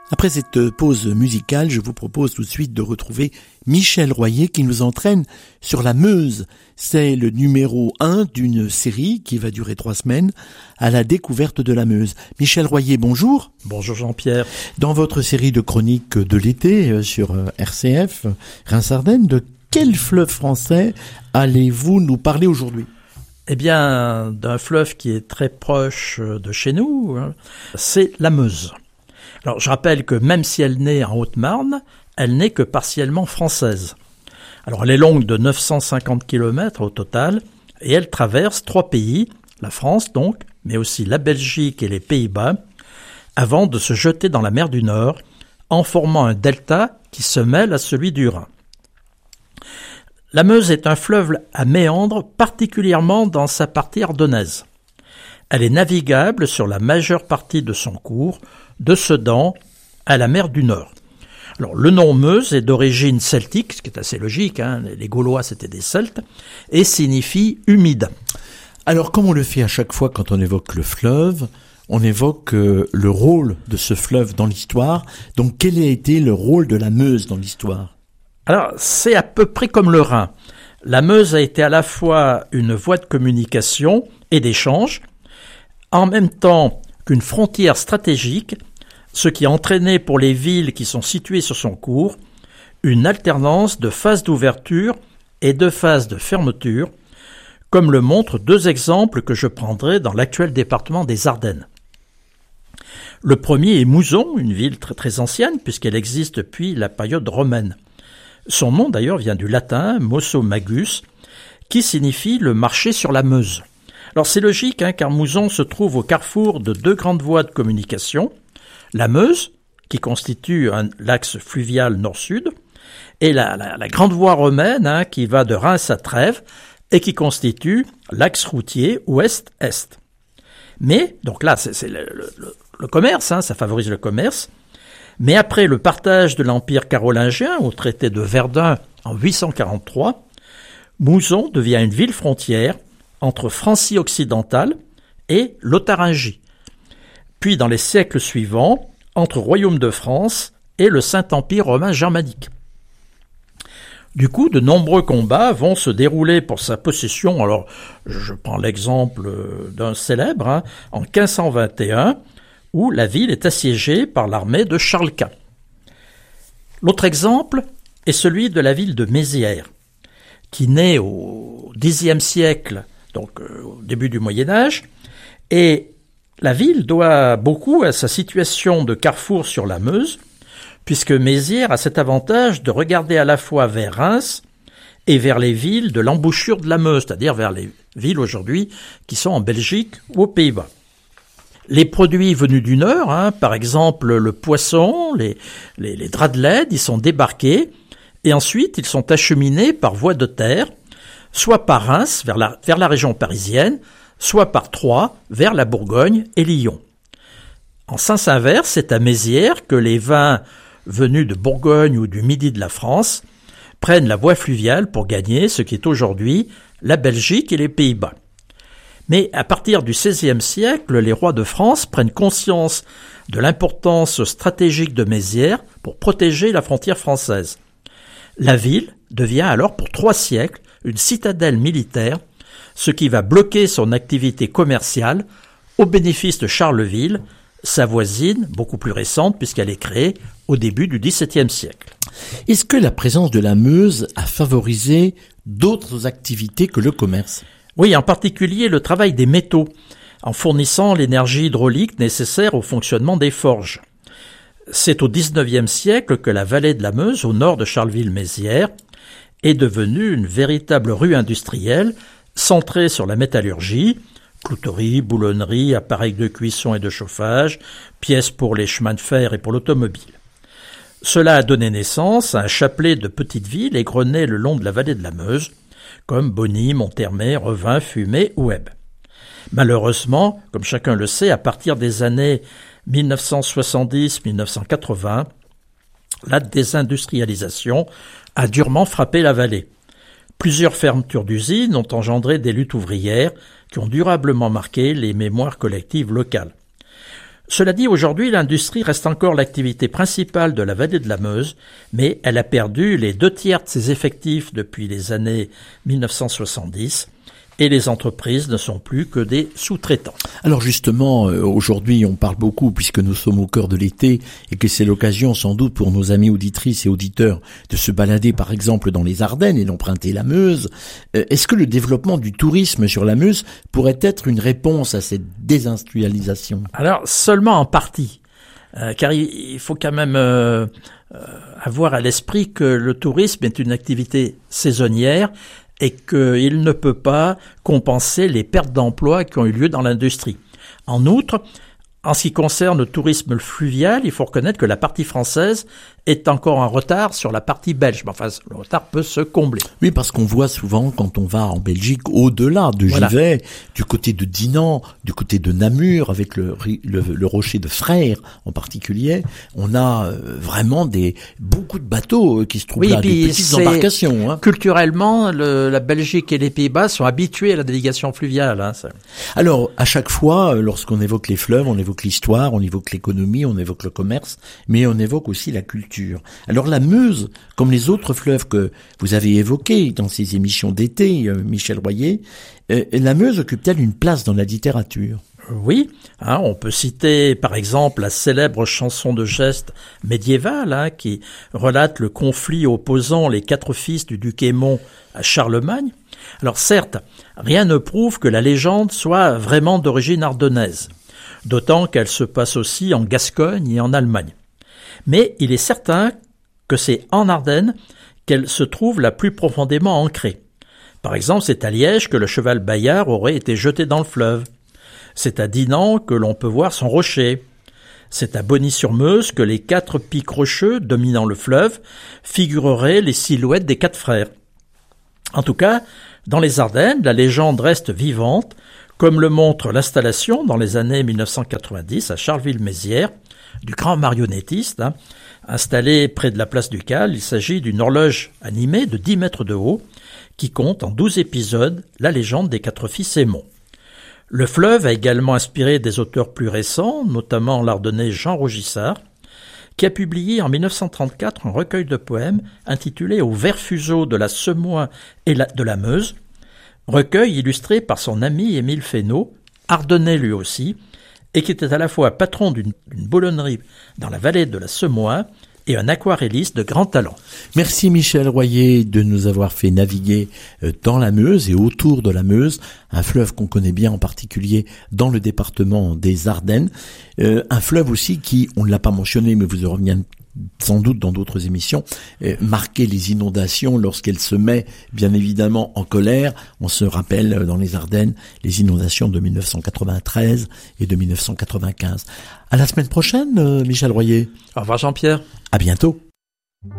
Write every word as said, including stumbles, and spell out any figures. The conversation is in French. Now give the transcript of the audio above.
Après cette pause musicale, je vous propose tout de suite de retrouver Michel Royer qui nous entraîne sur la Meuse. C'est le numéro un d'une série qui va durer trois semaines à la découverte de la Meuse. Michel Royer, bonjour. Bonjour Jean-Pierre. Dans votre série de chroniques de l'été sur R C F, Reims-Ardennes, de quel fleuve français allez-vous nous parler aujourd'hui ? Eh bien, d'un fleuve qui est très proche de chez nous, c'est la Meuse. Alors, je rappelle que même si elle naît en Haute-Marne, elle n'est que partiellement française. Alors, elle est longue de neuf cent cinquante kilomètres au total, et elle traverse trois pays, la France donc, mais aussi la Belgique et les Pays-Bas, avant de se jeter dans la mer du Nord, en formant un delta qui se mêle à celui du Rhin. La Meuse est un fleuve à méandres, particulièrement dans sa partie ardennaise. Elle est navigable sur la majeure partie de son cours, de Sedan à la mer du Nord. Alors, le nom Meuse est d'origine celtique, ce qui est assez logique, hein, les Gaulois c'était des Celtes, et signifie humide. Alors, comme on le fait à chaque fois quand on évoque le fleuve, on évoque euh, le rôle de ce fleuve dans l'histoire. Donc, quel a été le rôle de la Meuse dans l'histoire ? Alors, c'est à peu près comme le Rhin. La Meuse a été à la fois une voie de communication et d'échange, en même temps qu'une frontière stratégique, ce qui a entraîné pour les villes qui sont situées sur son cours une alternance de phases d'ouverture et de phases de fermeture, comme le montrent deux exemples que je prendrai dans l'actuel département des Ardennes. Le premier est Mouzon, une ville très, très ancienne puisqu'elle existe depuis la période romaine. Son nom d'ailleurs vient du latin mosso magus, qui signifie le marché sur la Meuse. Alors c'est logique, hein, car Mouzon se trouve au carrefour de deux grandes voies de communication, la Meuse, qui constitue un l'axe fluvial nord-sud, et la, la, la grande voie romaine, hein, qui va de Reims à Trèves, et qui constitue l'axe routier ouest-est. Mais, donc là, c'est, c'est le, le, le commerce, hein, ça favorise le commerce, mais après le partage de l'Empire carolingien au traité de Verdun en huit cent quarante-trois, Mouzon devient une ville frontière entre Francie occidentale et Lotharingie, puis dans les siècles suivants, entre Royaume de France et le Saint-Empire romain germanique. Du coup, de nombreux combats vont se dérouler pour sa possession. Alors, je prends l'exemple d'un célèbre, hein, en quinze cent vingt et un, où la ville est assiégée par l'armée de Charles Quint. L'autre exemple est celui de la ville de Mézières, qui naît au dixième siècle, donc euh, au début du Moyen-Âge, et la ville doit beaucoup à sa situation de carrefour sur la Meuse, puisque Mézières a cet avantage de regarder à la fois vers Reims et vers les villes de l'embouchure de la Meuse, c'est-à-dire vers les villes aujourd'hui qui sont en Belgique ou aux Pays-Bas. Les produits venus du Nord, hein, par exemple le poisson, les, les, les draps de laine, ils sont débarqués et ensuite ils sont acheminés par voie de terre, soit par Reims vers la, vers la région parisienne, soit par Troyes vers la Bourgogne et Lyon. En sens inverse, c'est à Mézières que les vins venus de Bourgogne ou du midi de la France prennent la voie fluviale pour gagner ce qui est aujourd'hui la Belgique et les Pays-Bas. Mais à partir du seizième siècle, les rois de France prennent conscience de l'importance stratégique de Mézières pour protéger la frontière française. La ville devient alors pour trois siècles une citadelle militaire, ce qui va bloquer son activité commerciale au bénéfice de Charleville, sa voisine, beaucoup plus récente puisqu'elle est créée au début du dix-septième siècle. Est-ce que la présence de la Meuse a favorisé d'autres activités que le commerce ? Oui, en particulier le travail des métaux, en fournissant l'énergie hydraulique nécessaire au fonctionnement des forges. C'est au dix-neuvième siècle que la vallée de la Meuse, au nord de Charleville-Mézières, est devenue une véritable rue industrielle centrée sur la métallurgie, clouterie, boulonnerie, appareils de cuisson et de chauffage, pièces pour les chemins de fer et pour l'automobile. Cela a donné naissance à un chapelet de petites villes égrenées le long de la vallée de la Meuse, comme Bonny, Monthermé, Revin, Fumé ou Ebbe. Malheureusement, comme chacun le sait, à partir des années dix-neuf cent soixante-dix à dix-neuf cent quatre-vingts, la désindustrialisation a durement frappé la vallée. Plusieurs fermetures d'usines ont engendré des luttes ouvrières qui ont durablement marqué les mémoires collectives locales. Cela dit, aujourd'hui, l'industrie reste encore l'activité principale de la vallée de la Meuse, mais elle a perdu les deux tiers de ses effectifs depuis les années mille neuf cent soixante-dix. Et les entreprises ne sont plus que des sous-traitants. Alors justement, aujourd'hui, on parle beaucoup, puisque nous sommes au cœur de l'été, et que c'est l'occasion sans doute pour nos amis auditrices et auditeurs de se balader par exemple dans les Ardennes et d'emprunter la Meuse. Est-ce que le développement du tourisme sur la Meuse pourrait être une réponse à cette désindustrialisation ? Alors seulement en partie, euh, car il faut quand même euh, euh, avoir à l'esprit que le tourisme est une activité saisonnière, et qu'il ne peut pas compenser les pertes d'emplois qui ont eu lieu dans l'industrie. En outre, en ce qui concerne le tourisme fluvial, il faut reconnaître que la partie française est encore en retard sur la partie belge. Mais enfin, le retard peut se combler. Oui, parce qu'on voit souvent quand on va en Belgique, au-delà de voilà. Givet, du côté de Dinan, du côté de Namur, avec le, le, le rocher de Frères en particulier, on a vraiment des beaucoup de bateaux qui se trouvent oui, là, des petites embarcations. Hein. Culturellement, le, la Belgique et les Pays-Bas sont habitués à la navigation fluviale. Hein, ça. Alors, à chaque fois, lorsqu'on évoque les fleuves, on évoque l'histoire, on évoque l'économie, on évoque le commerce, mais on évoque aussi la culture. Alors la Meuse, comme les autres fleuves que vous avez évoqués dans ces émissions d'été, euh, Michel Royer, euh, la Meuse occupe-t-elle une place dans la littérature ? Oui, hein, on peut citer par exemple la célèbre chanson de geste médiévale hein, qui relate le conflit opposant les quatre fils du duc Aimon à Charlemagne. Alors certes, rien ne prouve que la légende soit vraiment d'origine ardennaise, d'autant qu'elle se passe aussi en Gascogne et en Allemagne. Mais il est certain que c'est en Ardennes qu'elle se trouve la plus profondément ancrée. Par exemple, c'est à Liège que le cheval Bayard aurait été jeté dans le fleuve. C'est à Dinan que l'on peut voir son rocher. C'est à Bonny-sur-Meuse que les quatre pics rocheux dominant le fleuve figureraient les silhouettes des quatre frères. En tout cas, dans les Ardennes, la légende reste vivante, comme le montre l'installation dans les années mille neuf cent quatre-vingt-dix à Charleville-Mézières du grand marionnettiste, hein, installé près de la place Ducale. Il s'agit d'une horloge animée de dix mètres de haut qui compte en douze épisodes la légende des quatre fils Aimon. Le fleuve a également inspiré des auteurs plus récents, notamment l'Ardennais Jean Rougissard, qui a publié en mille neuf cent trente-quatre un recueil de poèmes intitulé « Au vert fuseau de la Semois et la, de la Meuse », recueil illustré par son ami Émile Fesneau, ardennais lui aussi, et qui était à la fois patron d'une, d'une boulonnerie dans la vallée de la Semois et un aquarelliste de grand talent. Merci Michel Royer de nous avoir fait naviguer dans la Meuse et autour de la Meuse, un fleuve qu'on connaît bien en particulier dans le département des Ardennes, euh, un fleuve aussi qui, on ne l'a pas mentionné mais vous en reviendrez sans doute dans d'autres émissions, euh, marquer les inondations lorsqu'elle se met bien évidemment en colère. On se rappelle euh, dans les Ardennes les inondations de mille neuf cent quatre-vingt-treize et de mille neuf cent quatre-vingt-quinze. À la semaine prochaine, euh, Michel Royer. Au revoir Jean-Pierre. À bientôt.